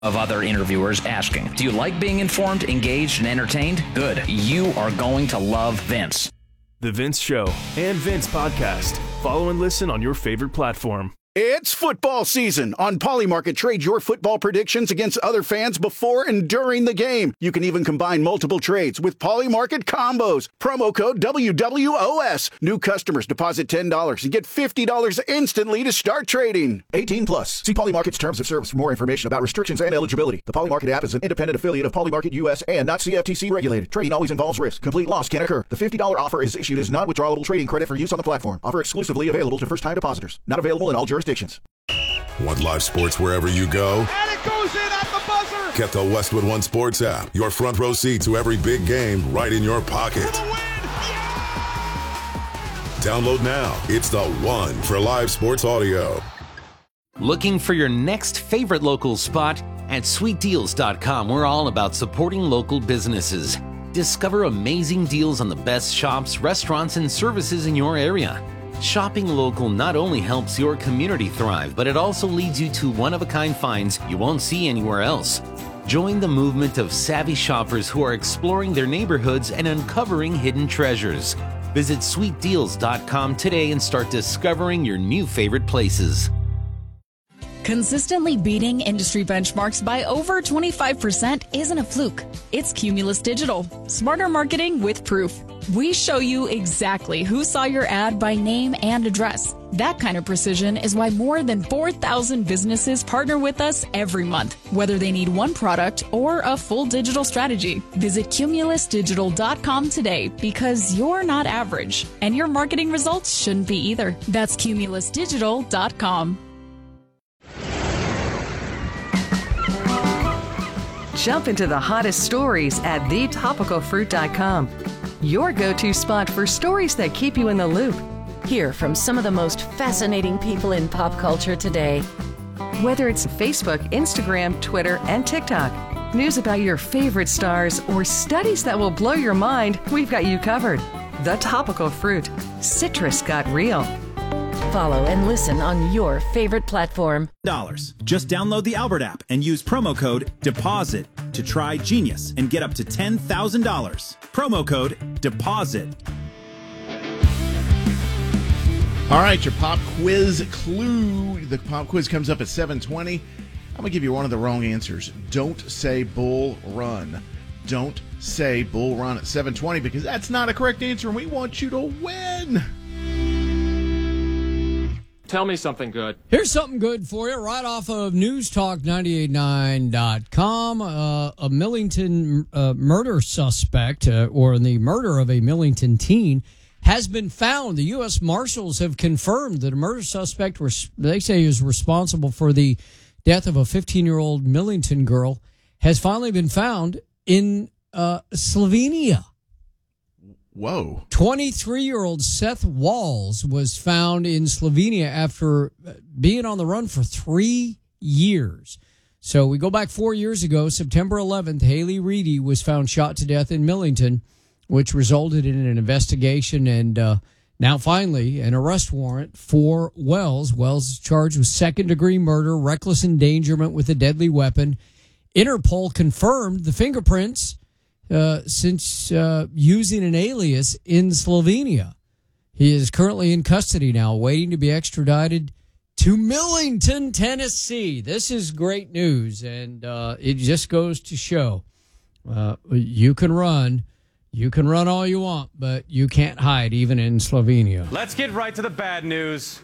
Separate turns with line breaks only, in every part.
of other interviewers asking, do you like being informed, engaged, and entertained? Good. You are going to love Vince.
The Vince Show and Vince Podcast. Follow and listen on your favorite platform.
It's football season. On Polymarket, trade your football predictions against other fans before and during the game. You can even combine multiple trades with Polymarket combos. Promo code WWOS. New customers deposit $10 and get $50 instantly to start trading. 18 plus. See Polymarket's terms of service for more information about restrictions and eligibility. The Polymarket app is an independent affiliate of Polymarket US and not CFTC regulated. Trading always involves risk. Complete loss can occur. The $50 offer is issued as non-withdrawable trading credit for use on the platform. Offer exclusively available to first-time depositors. Not available in all jurisdictions.
Want live sports wherever you go?
And it goes in at the buzzer!
Get the Westwood One Sports app. Your front row seat to every big game right in your pocket.
For the win! Yeah!
Download now. It's the one for live sports audio.
Looking for your next favorite local spot? At sweetdeals.com, we're all about supporting local businesses. Discover amazing deals on the best shops, restaurants, and services in your area. Shopping local not only helps your community thrive, but it also leads you to one-of-a-kind finds you won't see anywhere else. Join the movement of savvy shoppers who are exploring their neighborhoods and uncovering hidden treasures. Visit sweetdeals.com today and start discovering your new favorite places.
Consistently beating industry benchmarks by over 25% isn't a fluke. It's Cumulus Digital. Smarter marketing with proof. We show you exactly who saw your ad by name and address. That kind of precision is why more than 4,000 businesses partner with us every month, whether they need one product or a full digital strategy. Visit cumulusdigital.com today because you're not average, and your marketing results shouldn't be either. That's cumulusdigital.com.
Jump into the hottest stories at thetopicalfruit.com. Your go-to spot for stories that keep you in the loop.
Hear from some of the most fascinating people in pop culture today.
Whether it's Facebook, Instagram, Twitter, and TikTok, news about your favorite stars, or studies that will blow your mind, we've got you covered. The Topical Fruit. Citrus got real.
Follow and listen on your favorite platform.
Just download the Albert app and use promo code DEPOSIT to try Genius and get up to $10,000. Promo code DEPOSIT.
All right, your pop quiz clue. The pop quiz comes up at 7:20. I'm going to give you one of the wrong answers. Don't say bull run. Don't say bull run at 7:20 because that's not a correct answer and we want you to win.
Tell me something good.
Here's something good for you right off of newstalk989.com. A Millington murder suspect, or the murder of a Millington teen, has been found. The U.S. Marshals have confirmed that a murder suspect, they say, is responsible for the death of a 15-year-old Millington girl, has finally been found in Slovenia.
Whoa.
23-year-old Seth Walls was found in Slovenia after being on the run for 3 years. So we go back 4 years ago, September 11th, Haley Reedy was found shot to death in Millington, which resulted in an investigation and now finally an arrest warrant for Wells. Wells is charged with second-degree murder, reckless endangerment with a deadly weapon. Interpol confirmed the fingerprints since using an alias in Slovenia. He is currently in custody now, waiting to be extradited to Millington, Tennessee. This is great news, and it just goes to show you can run all you want, but you can't hide even in Slovenia.
Let's get right to the bad news.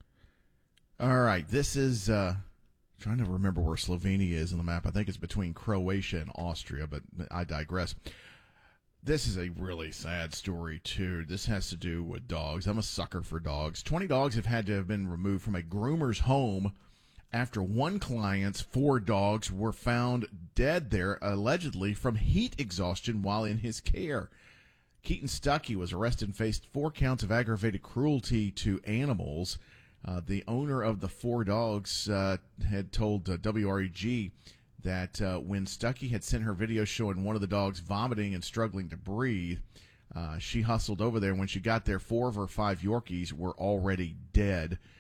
All right, this is... trying to remember where Slovenia is on the map. I think it's between Croatia and Austria, but I digress. This is a really sad story, too. This has to do with dogs. I'm a sucker for dogs. 20 dogs have had to have been removed from a groomer's home after one client's 4 dogs were found dead there, allegedly from heat exhaustion while in his care. Keaton Stuckey was arrested and faced 4 counts of aggravated cruelty to animals. The owner of the 4 dogs had told WREG that when Stuckey had sent her video showing one of the dogs vomiting and struggling to breathe, she hustled over there. When she got there, 4 of her 5 Yorkies were already dead.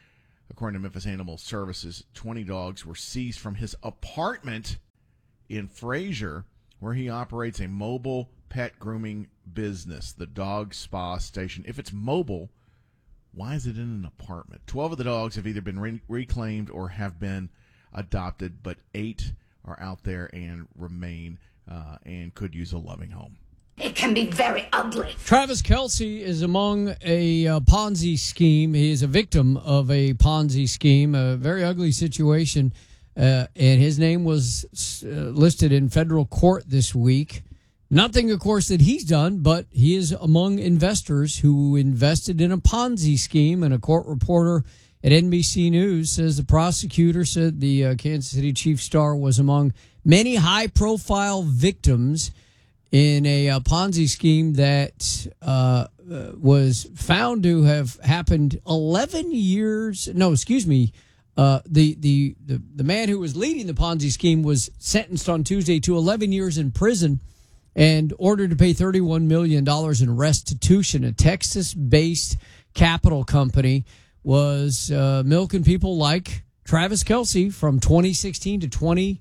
According to Memphis Animal Services, 20 dogs were seized from his apartment in Fraser, where he operates a mobile pet grooming business, the Dog Spa Station. If it's mobile, why is it in an apartment? 12 of the dogs have either been reclaimed or have been adopted, but 8 are out there and remain and could use a loving home.
It can be very ugly.
Travis Kelce is among a Ponzi scheme. He is a victim of a Ponzi scheme, a very ugly situation, and his name was listed in federal court this week. Nothing, of course, that he's done, but he is among investors who invested in a Ponzi scheme, and a court reporter at NBC News says the prosecutor said the Kansas City Chiefs star was among many high-profile victims in a Ponzi scheme that was found to have happened 11 years. No, excuse me. The man who was leading the Ponzi scheme was sentenced on Tuesday to 11 years in prison and ordered to pay $31 million in restitution. A Texas-based capital company was milking people like Travis Kelce from 2016 to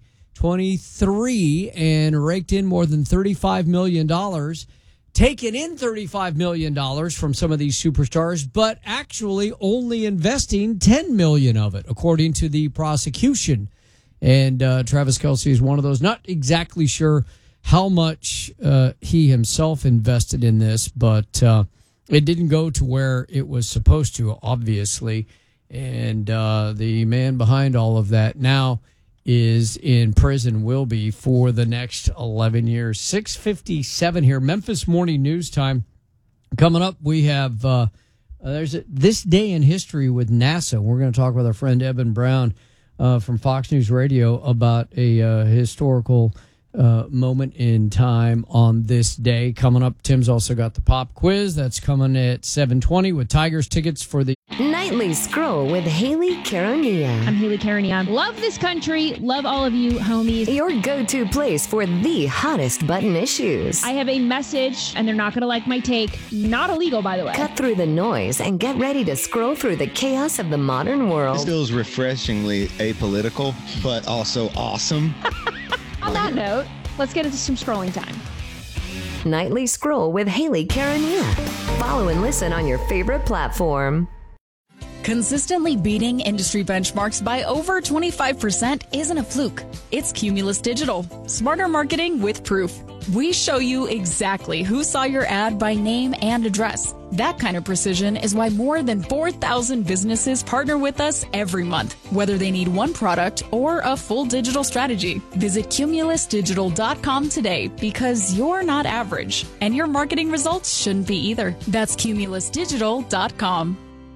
2023 and raked in more than $35 million, taking in $35 million from some of these superstars, but actually only investing $10 million of it, according to the prosecution. And Travis Kelce is one of those. Not exactly sure how much he himself invested in this, but it didn't go to where it was supposed to, obviously. And the man behind all of that now is in prison, will be for the next 11 years. 6:57 here, Memphis Morning News Time. Coming up, we have there's This Day in History with NASA. We're going to talk with our friend Eben Brown from Fox News Radio about a historical moment in time on this day. Coming up, Tim's also got the pop quiz. That's coming at 7:20 with Tigers tickets for the
Nightly Scroll with Haley Caronia.
I'm Haley Caronia. Love this country. Love all of you, homies.
Your go-to place for the hottest button issues.
I have a message, and they're not going to like my take. Not illegal, by the way.
Cut through the noise and get ready to scroll through the chaos of the modern world.
This feels refreshingly apolitical, but also awesome.
On that note, let's get into some scrolling time.
Nightly Scroll with Haley Caronia. Follow and listen on your favorite platform.
Consistently beating industry benchmarks by over 25% isn't a fluke. It's Cumulus Digital. Smarter marketing with proof. We show you exactly who saw your ad by name and address. That kind of precision is why more than 4,000 businesses partner with us every month, whether they need one product or a full digital strategy. Visit cumulusdigital.com today, because you're not average, and your marketing results shouldn't be either. That's cumulusdigital.com.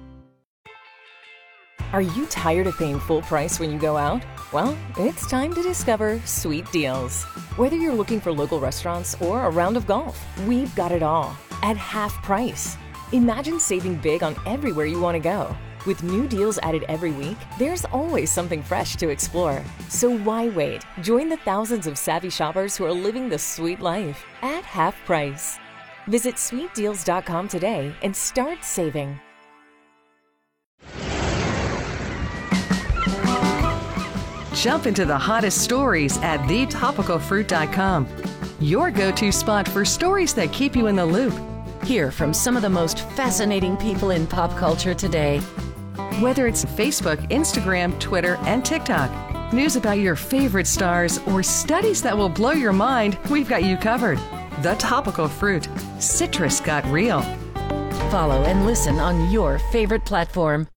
Are you tired of paying full price when you go out? Well, it's time to discover Sweet Deals. Whether you're looking for local restaurants or a round of golf, we've got it all at half price. Imagine saving big on everywhere you want to go. With new deals added every week, there's always something fresh to explore. So why wait? Join the thousands of savvy shoppers who are living the sweet life at half price. Visit sweetdeals.com today and start saving.
Jump into the hottest stories at thetopicalfruit.com. Your go-to spot for stories that keep you in the loop.
Hear from some of the most fascinating people in pop culture today.
Whether it's Facebook, Instagram, Twitter, and TikTok, news about your favorite stars, or studies that will blow your mind, we've got you covered. The Topical Fruit. Citrus got real.
Follow and listen on your favorite platform.